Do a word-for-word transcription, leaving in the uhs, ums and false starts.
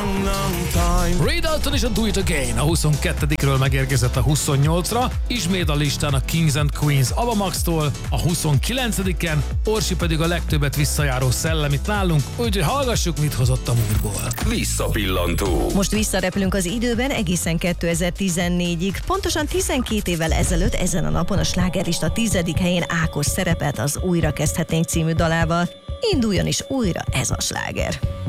long, long time. Ray Dalton és a Do It Again a huszonkettedikről megérkezett a huszonnyolcra, ismét a listán a Kings and Queens Ava Max-tól, a huszonkilencediken, Orsi pedig a legtöbbet visszajáró szellem itt nálunk, úgyhogy hallgassuk, mit hozott a múltból. Visszapillantó. Most visszarepülünk az időben egészen kétezer-tizennégyig. Pontosan tizenkét évvel ezelőtt ezen a napon a slágerlista tizedik helyén Ákos szerepelt az Újra kezdhetnénk című dalával. Induljon is újra ez a sláger.